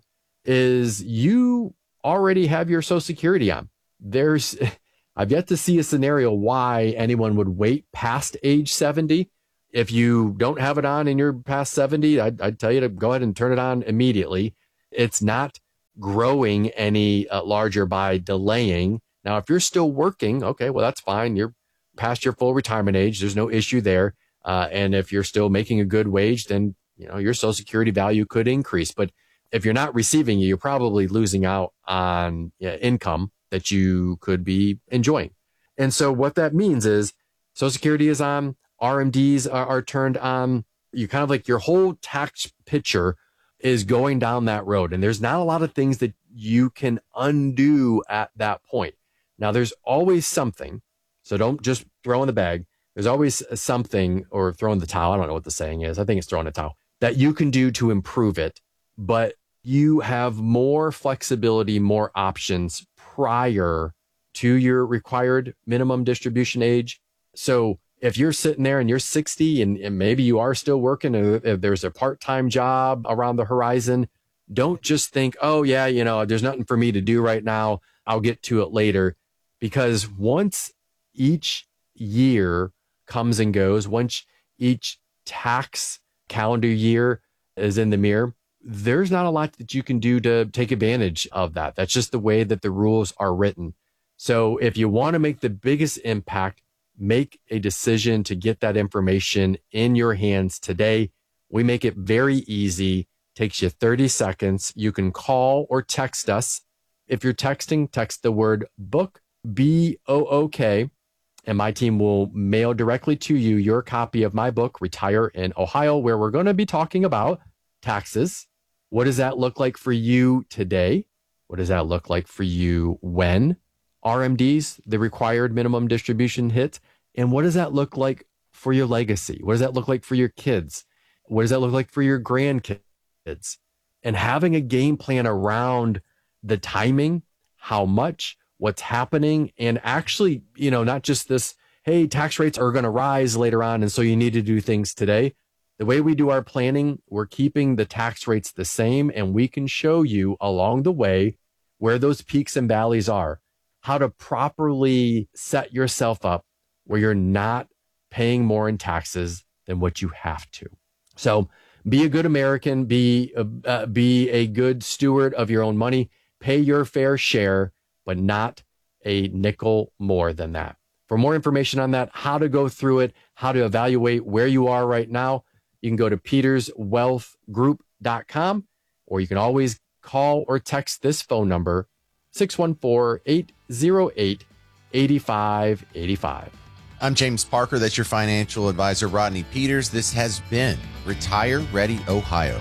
is you already have your Social Security on. There's, I've yet to see a scenario why anyone would wait past age seventy. If you don't have it on and you're past seventy, I'd, I'd tell you to go ahead and turn it on immediately. It's not growing any uh, larger by delaying. Now, if you're still working, okay, well, that's fine. You're past your full retirement age. There's no issue there. Uh, and if you're still making a good wage, then, you know, your Social Security value could increase. But if you're not receiving it, you're probably losing out on yeah, income that you could be enjoying. And so what that means is Social Security is on, R M Ds are, are turned on. You kind of like your whole tax picture is going down that road. And there's not a lot of things that you can undo at that point. Now, there's always something. So don't just throw in the bag. There's always something, or throw in the towel. I don't know what the saying is. I think it's throwing the towel, that you can do to improve it. But you have more flexibility, more options prior to your required minimum distribution age. So if you're sitting there and you're sixty and, and maybe you are still working, and if there's a part-time job around the horizon, don't just think, oh yeah, you know, there's nothing for me to do right now. I'll get to it later. Because once each year comes and goes, once each tax calendar year is in the mirror, there's not a lot that you can do to take advantage of that. That's just the way that the rules are written. So if you want to make the biggest impact, make a decision to get that information in your hands today. We make it very easy. Takes you thirty seconds. You can call or text us. If you're texting, text the word book, B O O K, and my team will mail directly to you your copy of my book, Retire in Ohio, where we're going to be talking about taxes. What does that look like for you today? What does that look like for you when R M Ds, the required minimum distribution, hit? And what does that look like for your legacy? What does that look like for your kids? What does that look like for your grandkids? And having a game plan around the timing, how much, what's happening, and actually, you know, not just this, hey, tax rates are going to rise later on, and so you need to do things today. The way we do our planning, we're keeping the tax rates the same, and we can show you along the way where those peaks and valleys are, how to properly set yourself up where you're not paying more in taxes than what you have to. So be a good American, be a, uh, be a good steward of your own money, pay your fair share, but not a nickel more than that. For more information on that, how to go through it, how to evaluate where you are right now, you can go to peters wealth group dot com, or you can always call or text this phone number, six one four, eight zero eight, eight five eight five. I'm James Parker. That's your financial advisor, Rodney Peters. This has been Retire Ready Ohio.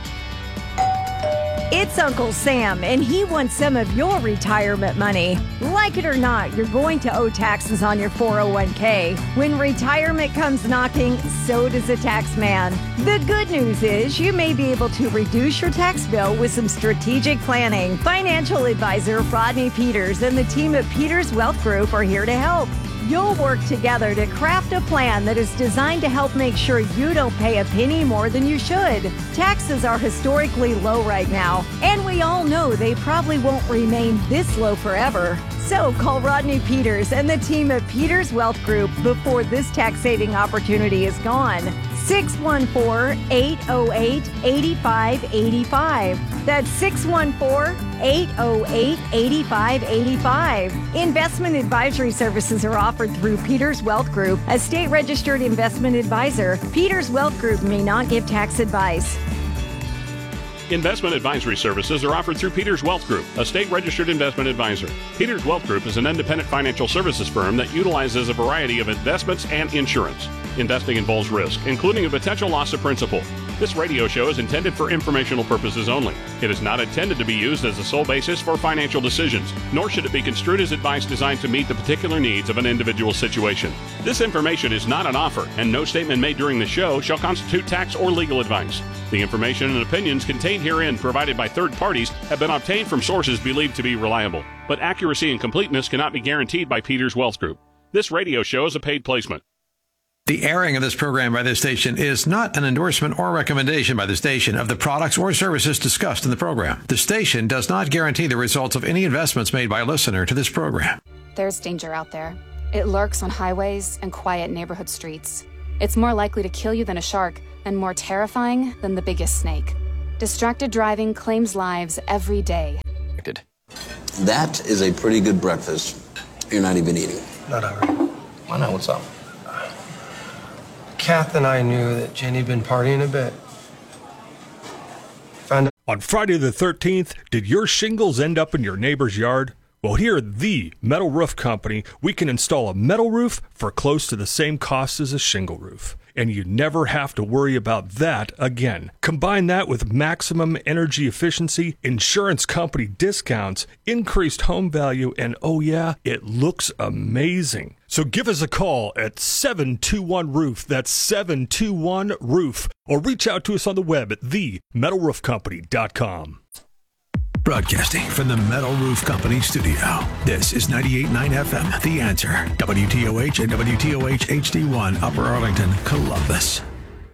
It's Uncle Sam, and he wants some of your retirement money. Like it or not, you're going to owe taxes on your four oh one k. When retirement comes knocking, so does a tax man. The good news is you may be able to reduce your tax bill with some strategic planning. Financial advisor Rodney Peters and the team at Peters Wealth Group are here to help. You'll work together to craft a plan that is designed to help make sure you don't pay a penny more than you should. Taxes are historically low right now, and we all know they probably won't remain this low forever. So call Rodney Peters and the team at Peters Wealth Group before this tax saving opportunity is gone. six one four, eight oh eight, eight five eight five. That's six one four, eight oh eight, eight five eight five. Investment advisory services are offered through Peters Wealth Group, a state-registered investment advisor. Peters Wealth Group may not give tax advice. Investment advisory services are offered through Peters Wealth Group, a state-registered investment advisor. Peters Wealth Group is an independent financial services firm that utilizes a variety of investments and insurance. Investing involves risk, including a potential loss of principal. This radio show is intended for informational purposes only. It is not intended to be used as the sole basis for financial decisions, nor should it be construed as advice designed to meet the particular needs of an individual situation. This information is not an offer, and no statement made during the show shall constitute tax or legal advice. The information and opinions contained herein provided by third parties have been obtained from sources believed to be reliable, but accuracy and completeness cannot be guaranteed by Peters Wealth Group. This radio show is a paid placement. The airing of this program by this station is not an endorsement or recommendation by the station of the products or services discussed in the program. The station does not guarantee the results of any investments made by a listener to this program. There's danger out there. It lurks on highways and quiet neighborhood streets. It's more likely to kill you than a shark, and more terrifying than the biggest snake. Distracted driving claims lives every day. That is a pretty good breakfast. You're not even eating. Not hungry. Why not? What's up? Kath and I knew that Jenny'd been partying a bit. Found out- On Friday the thirteenth, did your shingles end up in your neighbor's yard? Well, here at the Metal Roof Company, we can install a metal roof for close to the same cost as a shingle roof. And you never have to worry about that again. Combine that with maximum energy efficiency, insurance company discounts, increased home value, and oh yeah, it looks amazing. So give us a call at seven two one roof. That's seven two one roof. Or reach out to us on the web at the metal roof company dot com. Broadcasting from the Metal Roof Company studio. This is ninety-eight point nine F M, The Answer. W T O H and W T O H H D one, Upper Arlington, Columbus.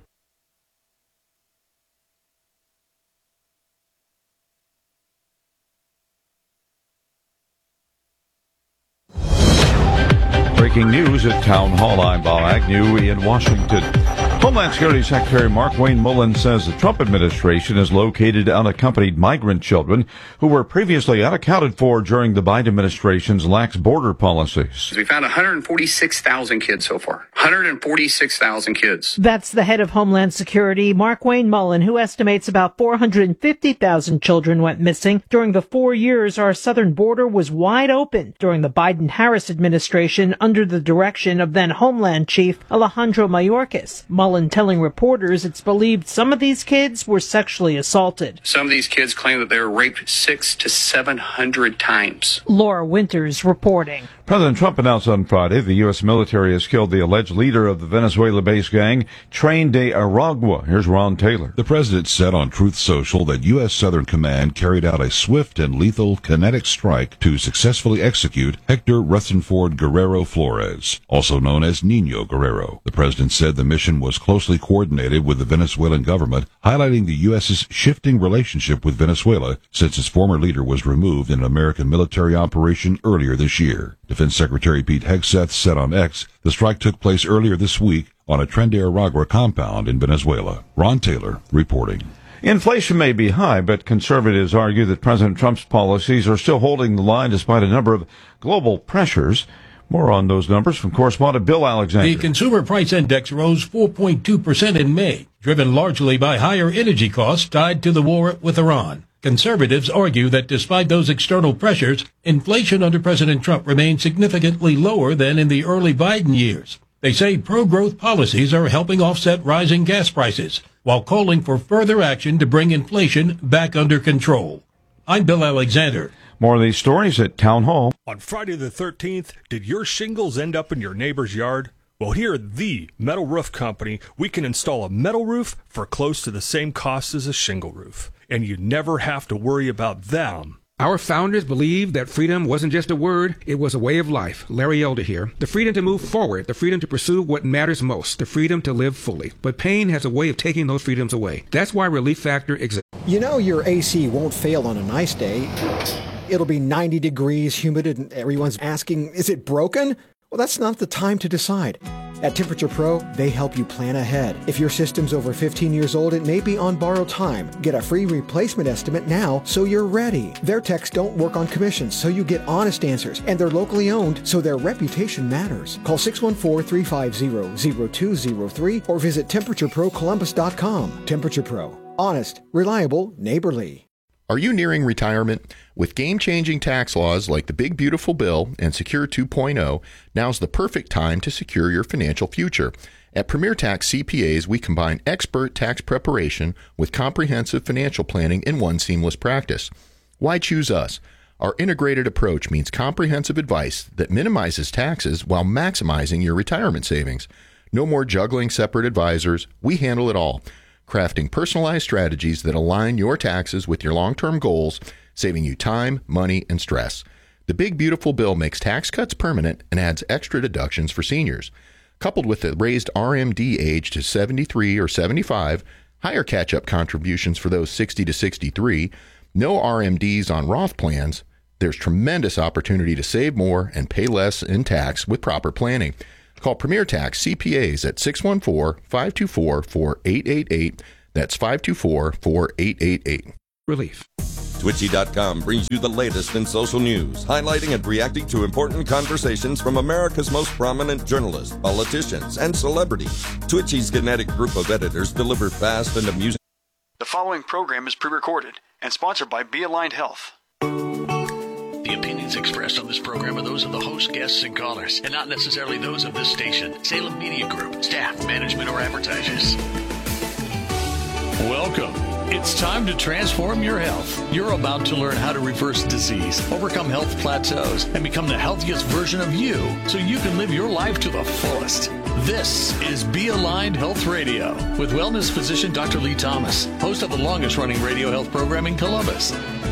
Breaking news at Town Hall. I'm Bob Agnew in Washington. Homeland Security Secretary Mark Wayne Mullen says the Trump administration has located unaccompanied migrant children who were previously unaccounted for during the Biden administration's lax border policies. We found one hundred forty-six thousand kids so far. one hundred forty-six thousand kids. That's the head of Homeland Security, Mark Wayne Mullen, who estimates about four hundred fifty thousand children went missing during the four years our southern border was wide open during the Biden-Harris administration under the direction of then Homeland Chief Alejandro Mayorkas. Mullen telling reporters it's believed some of these kids were sexually assaulted. Some of these kids claim that they were raped six to seven hundred times. Laura Winters reporting. President Trump announced on Friday the U S military has killed the alleged leader of the Venezuela-based gang, Tren de Aragua. Here's Ron Taylor. The president said on Truth Social that U S Southern Command carried out a swift and lethal kinetic strike to successfully execute Hector Rutherford Guerrero Flores, also known as Nino Guerrero. The president said the mission was closely coordinated with the Venezuelan government, highlighting the U S's shifting relationship with Venezuela since its former leader was removed in an American military operation earlier this year. Defense Secretary Pete Hegseth said on X the strike took place earlier this week on a Tren de Aragua compound in Venezuela. Ron Taylor reporting. Inflation may be high, but conservatives argue that President Trump's policies are still holding the line despite a number of global pressures. More on those numbers from correspondent Bill Alexander. The Consumer Price Index rose four point two percent in May, driven largely by higher energy costs tied to the war with Iran. Conservatives argue that despite those external pressures, inflation under President Trump remains significantly lower than in the early Biden years. They say pro-growth policies are helping offset rising gas prices, while calling for further action to bring inflation back under control. I'm Bill Alexander. More of these stories at Town Hall. On Friday the thirteenth, did your shingles end up in your neighbor's yard? Well, here at the Metal Roof Company, we can install a metal roof for close to the same cost as a shingle roof. And you never have to worry about them. Our founders believed that freedom wasn't just a word, it was a way of life. Larry Elder here. The freedom to move forward, the freedom to pursue what matters most, the freedom to live fully. But pain has a way of taking those freedoms away. That's why Relief Factor exists. You know your A C won't fail on a nice day. It'll be ninety degrees, humid, and everyone's asking, is it broken? Well, that's not the time to decide. At Temperature Pro, they help you plan ahead. If your system's over fifteen years old, it may be on borrowed time. Get a free replacement estimate now so you're ready. Their techs don't work on commissions, so you get honest answers. And they're locally owned, so their reputation matters. Call six one four, three five zero, zero two zero three or visit temperature pro columbus dot com. Temperature Pro. Honest, reliable, neighborly. Are you nearing retirement? With game-changing tax laws like the Big Beautiful Bill and Secure two point oh, now's the perfect time to secure your financial future. At Premier Tax C P As, we combine expert tax preparation with comprehensive financial planning in one seamless practice. Why choose us? Our integrated approach means comprehensive advice that minimizes taxes while maximizing your retirement savings. No more juggling separate advisors. We handle it all, crafting personalized strategies that align your taxes with your long-term goals, saving you time, money, and stress. The Big Beautiful Bill makes tax cuts permanent and adds extra deductions for seniors. Coupled with the raised R M D age to seventy-three or seventy-five, higher catch-up contributions for those sixty to sixty-three, no R M Ds on Roth plans, there's tremendous opportunity to save more and pay less in tax with proper planning. Call Premier Tax C P As at six one four, five two four, four eight eight eight. That's five two four, four eight eight eight. Relief. Twitchy dot com brings you the latest in social news, highlighting and reacting to important conversations from America's most prominent journalists, politicians, and celebrities. Twitchy's kinetic group of editors deliver fast and amusing. The following program is pre-recorded and sponsored by Be Aligned Health. The opinions expressed on this program are those of the host, guests, and callers, and not necessarily those of this station, Salem Media Group, staff, management, or advertisers. Welcome. It's time to transform your health. You're about to learn how to reverse disease, overcome health plateaus, and become the healthiest version of you so you can live your life to the fullest. This is Be Aligned Health Radio with wellness physician Doctor Lee Thomas, host of the longest-running radio health program in Columbus.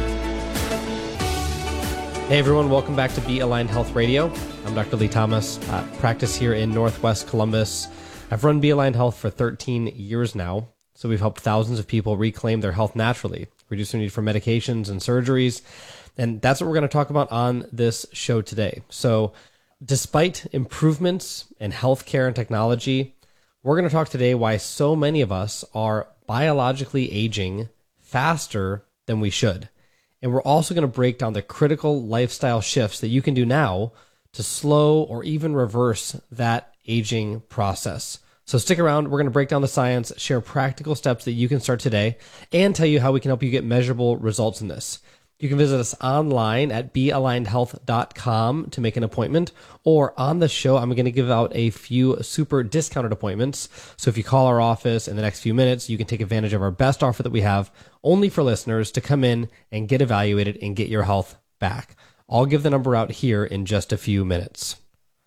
Hey everyone, welcome back to Be Aligned Health Radio. I'm Doctor Lee Thomas, uh, practice here in Northwest Columbus. I've run Be Aligned Health for thirteen years now, so we've helped thousands of people reclaim their health naturally, reduce their need for medications and surgeries, and that's what we're going to talk about on this show today. So despite improvements in healthcare and technology, we're going to talk today why so many of us are biologically aging faster than we should. And we're also going to break down the critical lifestyle shifts that you can do now to slow or even reverse that aging process. So stick around. We're going to break down the science, share practical steps that you can start today, and tell you how we can help you get measurable results in this. You can visit us online at be aligned health dot com to make an appointment, or on the show, I'm going to give out a few super discounted appointments. So if you call our office in the next few minutes, you can take advantage of our best offer that we have only for listeners to come in and get evaluated and get your health back. I'll give the number out here in just a few minutes.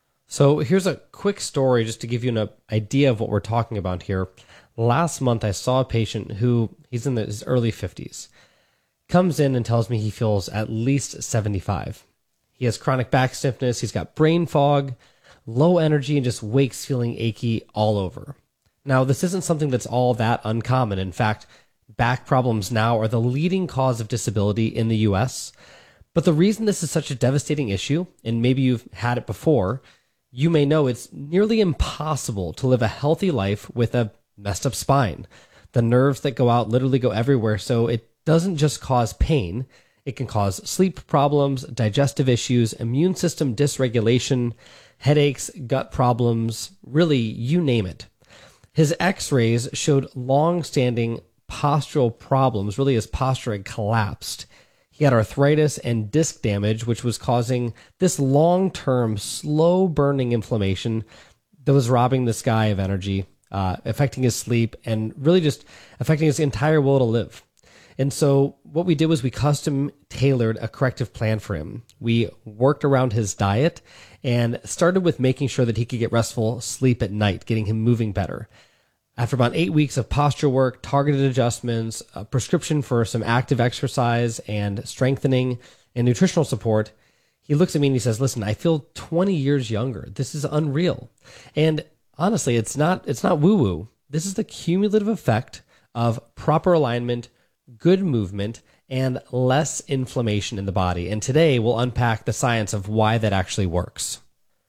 So here's a quick story just to give you an idea of what we're talking about here. Last month, I saw a patient who, he's in his early fifties. Comes in and tells me he feels at least seventy-five. He has chronic back stiffness, he's got brain fog, low energy, and just wakes feeling achy all over. Now, this isn't something that's all that uncommon. In fact, back problems now are the leading cause of disability in the U S. But the reason this is such a devastating issue, and maybe you've had it before, you may know it's nearly impossible to live a healthy life with a messed up spine. The nerves that go out literally go everywhere, so it doesn't just cause pain, it can cause sleep problems, digestive issues, immune system dysregulation, headaches, gut problems, really, you name it. His x-rays showed long-standing postural problems, really his posture had collapsed. He had arthritis and disc damage, which was causing this long-term, slow-burning inflammation that was robbing this guy of energy, uh, affecting his sleep, and really just affecting his entire will to live. And so what we did was we custom tailored a corrective plan for him. We worked around his diet and started with making sure that he could get restful sleep at night, getting him moving better. After about eight weeks of posture work, targeted adjustments, a prescription for some active exercise and strengthening and nutritional support, he looks at me and he says, listen, I feel twenty years younger. This is unreal. And honestly, it's not, it's not woo-woo. This is the cumulative effect of proper alignment, good movement, and less inflammation in the body. And today we'll unpack the science of why that actually works.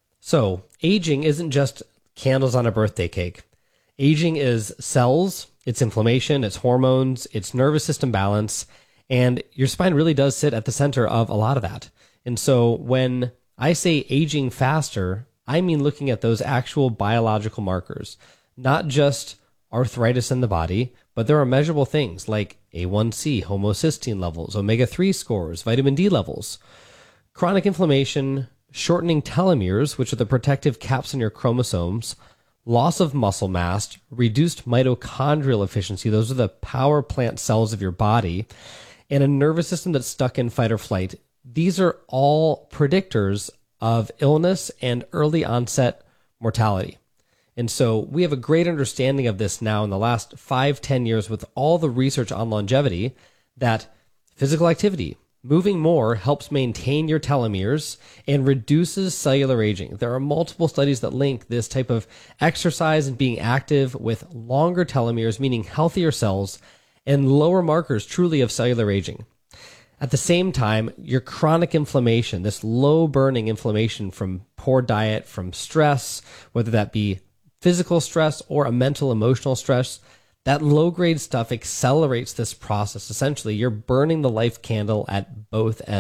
So aging isn't just candles on a birthday cake. Aging is cells, it's inflammation, it's hormones, it's nervous system balance, and your spine really does sit at the center of a lot of that. And so when I say aging faster, I mean looking at those actual biological markers, not just arthritis in the body, but there are measurable things like A one C, homocysteine levels, omega three scores, vitamin D levels, chronic inflammation, shortening telomeres, which are the protective caps on your chromosomes, loss of muscle mass, reduced mitochondrial efficiency, those are the power plant cells of your body, and a nervous system that's stuck in fight or flight. These are all predictors of illness and early onset mortality. And so we have a great understanding of this now in the last five, ten years with all the research on longevity that physical activity, Moving more helps maintain your telomeres and reduces cellular aging. There are multiple studies that link this type of exercise and being active with longer telomeres, meaning healthier cells, and lower markers truly of cellular aging. At the same time, your chronic inflammation, this low burning inflammation from poor diet, from stress, whether that be physical stress or a mental emotional stress, that low grade stuff accelerates this process. Essentially, you're burning the life candle at both ends.